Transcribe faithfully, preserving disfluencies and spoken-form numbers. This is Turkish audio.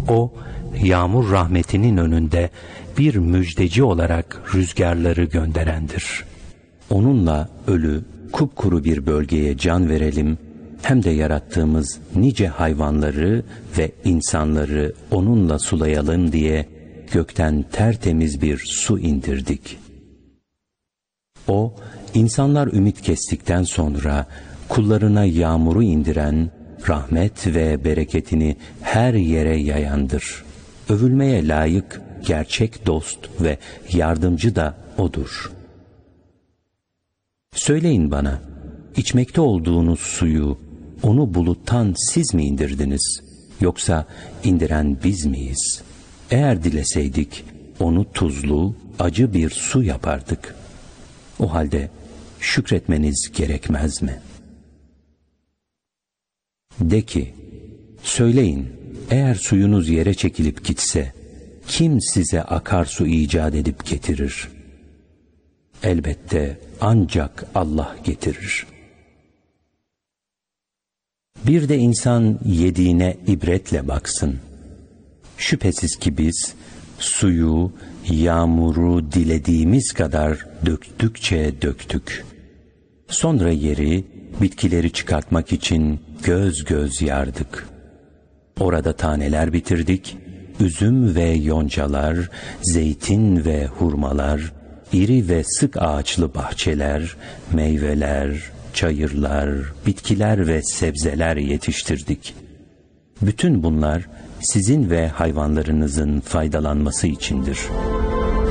O, yağmur rahmetinin önünde bir müjdeci olarak rüzgarları gönderendir. Onunla ölü, kupkuru bir bölgeye can verelim, hem de yarattığımız nice hayvanları ve insanları onunla sulayalım diye gökten tertemiz bir su indirdik. O, insanlar ümit kestikten sonra kullarına yağmuru indiren, rahmet ve bereketini her yere yayandır. Övülmeye layık gerçek dost ve yardımcı da O'dur. Söyleyin bana, içmekte olduğunuz suyu, onu buluttan siz mi indirdiniz, yoksa indiren biz miyiz? Eğer dileseydik, onu tuzlu, acı bir su yapardık. O halde şükretmeniz gerekmez mi? De ki, söyleyin, eğer suyunuz yere çekilip gitse, kim size akarsu icat edip getirir? Elbette ancak Allah getirir. Bir de insan yediğine ibretle baksın. Şüphesiz ki biz suyu, yağmuru dilediğimiz kadar döktükçe döktük. Sonra yeri, bitkileri çıkartmak için göz göz yardık. Orada taneler bitirdik, üzüm ve yoncalar, zeytin ve hurmalar, iri ve sık ağaçlı bahçeler, meyveler, çayırlar, bitkiler ve sebzeler yetiştirdik. Bütün bunlar sizin ve hayvanlarınızın faydalanması içindir.